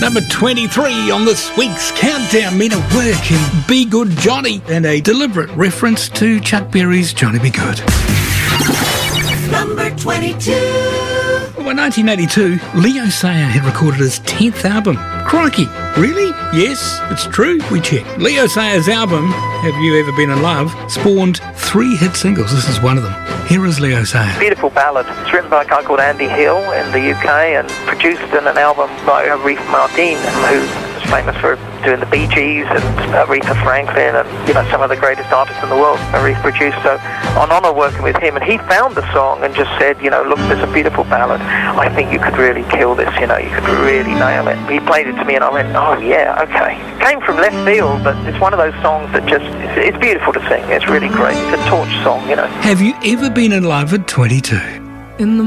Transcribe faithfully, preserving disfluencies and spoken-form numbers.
Number twenty-three on this week's countdown. Men at Work and Be Good Johnny, and a deliberate reference to Chuck Berry's Johnny Be Good. Number twenty-two. Well, in nineteen eighty-two, Leo Sayer had recorded his tenth album. Crikey, really? Yes, it's true. We checked. Leo Sayer's album, Have You Ever Been in Love, spawned three hit singles. This is one of them. Here is Leo Sayer. Beautiful ballad. It's written by a guy called Andy Hill in the U K and produced in an album by Aretha Martin, who is famous for doing the Bee Gees and Aretha Franklin and, you know, some of the greatest artists in the world Aretha produced. So on honour working with him, and he found the song and just said, you know, look, there's a beautiful ballad. I think you could really kill this, you know, you could really nail it. He played it to me and I went, oh yeah, okay. Came from left field, but it's one of those songs that just, it's, it's beautiful to sing. It's really great. It's a torch song, you know. Have you ever been in love at twenty-two? In the